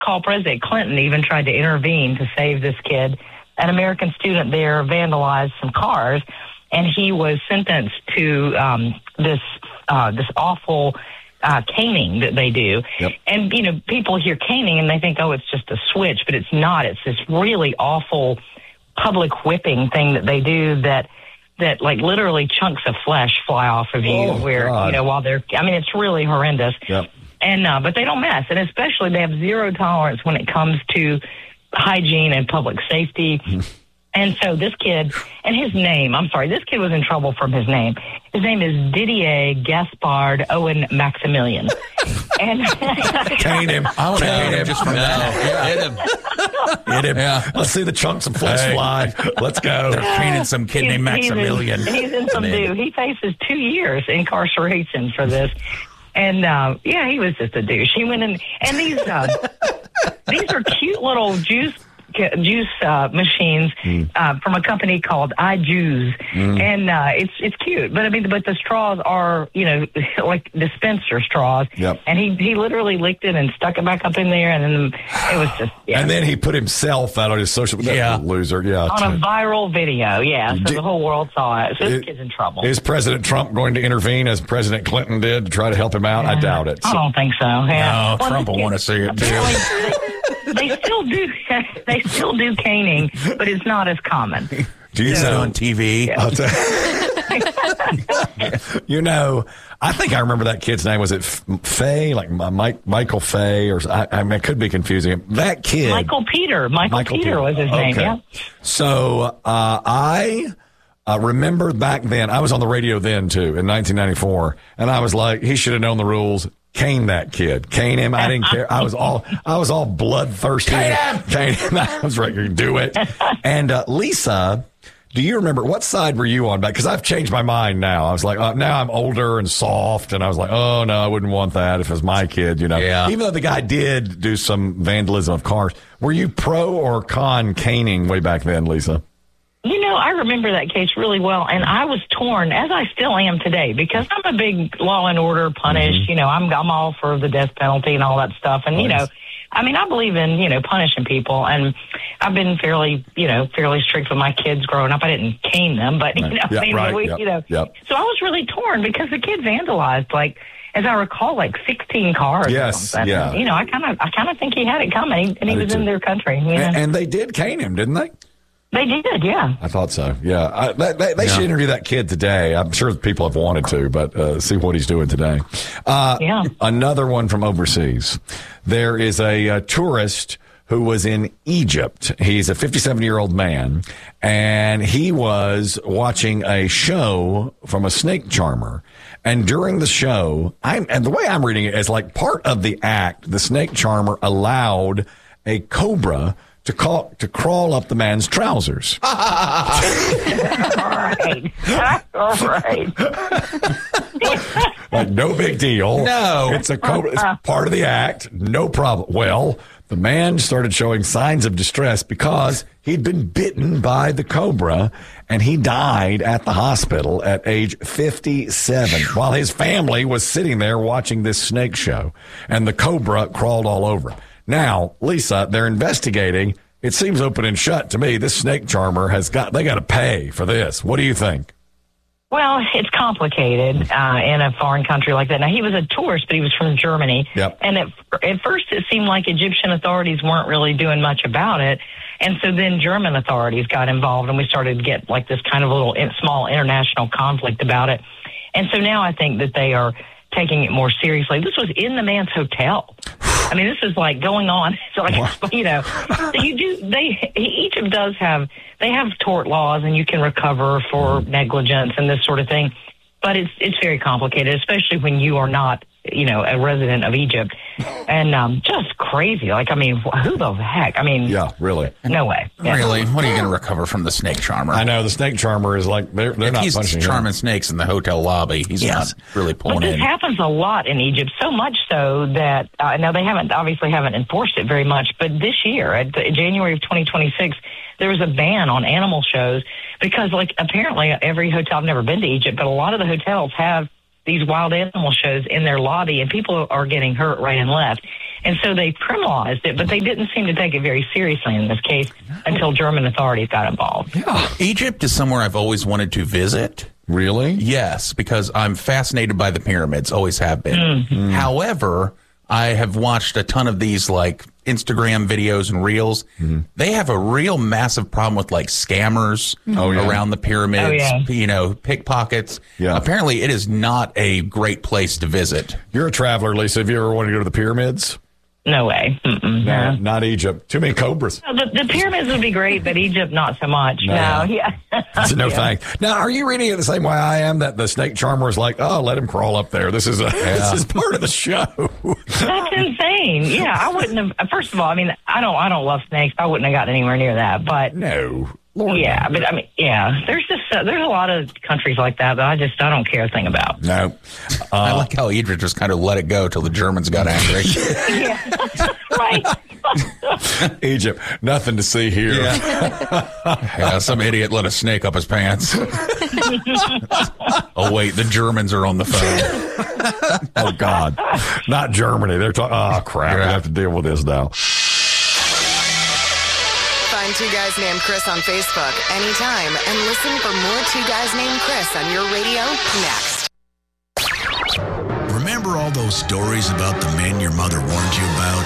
call President Clinton even tried to intervene to save this kid. An American student there vandalized some cars, and he was sentenced to this awful caning that they do. Yep. And, you know, people hear caning and they think, oh, it's just a switch, but it's not. It's this really awful public whipping thing that they do that like literally chunks of flesh fly off of you God. you know, while they're, I mean, it's really horrendous. Yep. And, but they don't mess. And especially they have zero tolerance when it comes to hygiene and public safety. And so this kid, and his name, I'm sorry, this kid was in trouble from his name. His name is Didier Gaspard Owen Maximilian. And cane him. I want to cane him just from now. Hit him. Hit him. Yeah. Let's see the chunks of flesh fly. Let's go. They're caning some kid named Maximilian. He's in some do. He faces 2 years incarceration for this. And, yeah, he was just a douche. He went in, and these are cute little juice machines from a company called iJuice, and it's cute. But I mean, but the straws are, you know, like dispenser straws. Yep. And he literally licked it and stuck it back up in there, and then it was just. Yeah. And then he put himself out on his social media. Loser, yeah. On a viral video, yeah. So the whole world saw it. So this kid's in trouble. Is President Trump going to intervene as President Clinton did to try to help him out? I doubt it. I don't think so. Yeah. No, Trump will want to see it too. They still do. They still do caning, but it's not as common. Do you know on TV? Yeah. You know, I think I remember that kid's name. Was it Fay? Like Michael Fay? Or I mean, it could be confusing. That kid. Michael Peter. Michael Peter was his name, yeah. So I remember back then, I was on the radio then, too, in 1994, and I was like, he should have known the rules. Cane that kid. Cane him. I didn't care. I was all bloodthirsty. Cane him. I was ready to do it. And Lisa, do you remember what side were you on back? Because I've changed my mind now. I was like, now I'm older and soft, and I was like, oh no, I wouldn't want that if it was my kid. You know, even though the guy did do some vandalism of cars. Were you pro or con caning way back then, Lisa? You know, I remember that case really well, and I was torn, as I still am today, because I'm a big law and order punish. You know, I'm all for the death penalty and all that stuff. And, you know, I mean, I believe in, you know, punishing people, and I've been fairly strict with my kids growing up. I didn't cane them, but, you know, So I was really torn because the kid vandalized, like, as I recall, like 16 cars. Yes, yeah. You know, I kind of think he had it coming, and he was in their country. You know? And they did cane him, didn't they? They did, yeah. I thought so, yeah. They should interview that kid today. I'm sure people have wanted to, but see what he's doing today. Another one from overseas. There is a tourist who was in Egypt. He's a 57-year-old man, and he was watching a show from a snake charmer. And during the show, and the way I'm reading it is like part of the act, the snake charmer allowed a cobra to crawl up the man's trousers. All right. Like, no big deal. No. It's a cobra. It's part of the act. No problem. Well, the man started showing signs of distress because he'd been bitten by the cobra, and he died at the hospital at age 57 while his family was sitting there watching this snake show, and the cobra crawled all over him. Now, Lisa, they're investigating. It seems open and shut to me. This snake charmer they got to pay for this. What do you think? Well, it's complicated in a foreign country like that. Now, he was a tourist, but he was from Germany. Yep. And at first, it seemed like Egyptian authorities weren't really doing much about it. And so then German authorities got involved, and we started to get like this kind of little small international conflict about it. And so now I think that they are taking it more seriously. This was in the man's hotel. I mean, this is like going on. So like, you know, Egypt does have tort laws, and you can recover for negligence and this sort of thing. But it's very complicated, especially when you are not, you know, a resident of Egypt. And just crazy. Like, I mean, who the heck? I mean, yeah, really. No way. Yeah. Really? What are you going to recover from the snake charmer? I know the snake charmer is like they're not he's punching charming him. Snakes in the hotel lobby. He's not really pulling but in. This happens a lot in Egypt, so much so that now they haven't enforced it very much. But this year, at January of 2026, there was a ban on animal shows because, like, apparently every hotel, I've never been to Egypt, but a lot of the hotels have these wild animal shows in their lobby, and people are getting hurt right and left. And so they criminalized it, but they didn't seem to take it very seriously in this case until German authorities got involved. Yeah. Egypt is somewhere I've always wanted to visit. Really? Yes, because I'm fascinated by the pyramids, always have been. Mm-hmm. However, I have watched a ton of these like Instagram videos and reels. Mm-hmm. They have a real massive problem with like scammers around the pyramids, pickpockets. Yeah. Apparently, it is not a great place to visit. You're a traveler, Lisa. Have you ever wanted to go to the pyramids? No way. No, not Egypt. Too many cobras. The pyramids would be great, but Egypt not so much. No. Yeah. It's no thanks. Now, are you reading it the same way I am? That the snake charmer is like, oh, let him crawl up there. This is this is part of the show. That's insane. Yeah, I wouldn't have. First of all, I mean, I don't love snakes. I wouldn't have gotten anywhere near that. But no, Lord. Yeah, but I mean, yeah. There's just there's a lot of countries like that I don't care a thing about. No. I like how Egypt just kind of let it go till the Germans got angry. Yeah, right. Egypt, nothing to see here. Yeah, some idiot let a snake up his pants. Oh, wait, the Germans are on the phone. Oh, God. Not Germany. They're talking, oh, crap. Yeah. I have to deal with this now. Find Two Guys Named Chris on Facebook anytime and listen for more Two Guys Named Chris on your radio next. Remember all those stories about the men your mother warned you about?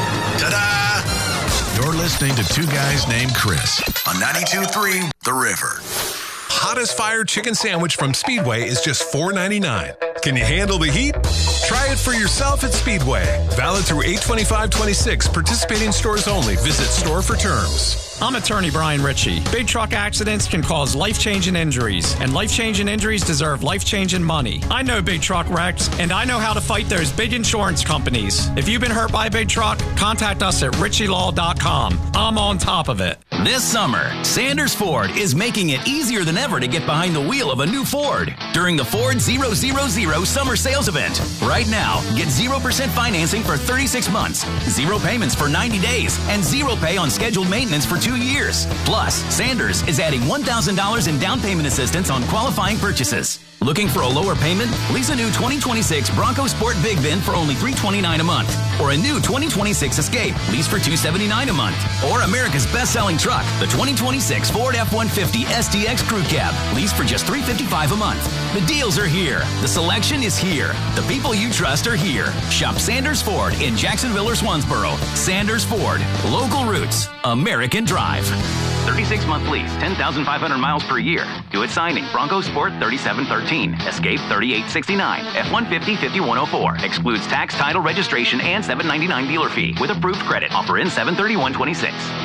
Ta-da! You're listening to Two Guys Named Chris on 92.3 The River. Hottest fire chicken sandwich from Speedway is just $4.99. Can you handle the heat? Try it for yourself at Speedway. Valid through 8/25/26. Participating stores only. Visit store for terms. I'm attorney Brian Ritchie. Big truck accidents can cause life-changing injuries, and life-changing injuries deserve life-changing money. I know big truck wrecks, and I know how to fight those big insurance companies. If you've been hurt by a big truck, contact us at ritchielaw.com. I'm on top of it. This summer, Sanders Ford is making it easier than ever to get behind the wheel of a new Ford during the Ford 000 Summer Sales Event. Right now, get 0% financing for 36 months, 0 payments for 90 days, and 0 pay on scheduled maintenance for 2 years. Plus, Sanders is adding $1,000 in down payment assistance on qualifying purchases. Looking for a lower payment? Lease a new 2026 Bronco Sport Big Bin for only $329 a month. Or a new 2026 Escape, lease for $279 a month. Or America's best-selling truck, the 2026 Ford F-150 SDX Crew Cab, lease for just $355 a month. The deals are here. The selection is here. The people you trust are here. Shop Sanders Ford in Jacksonville or Swansboro. Sanders Ford. Local roots. American Drive. 36-month lease, 10,500 miles per year. Do it signing. Bronco Sport 3713. Escape 3869. F-150 5104. Excludes tax, title, registration, and $799 dealer fee with approved credit. Offer in 7/31/26.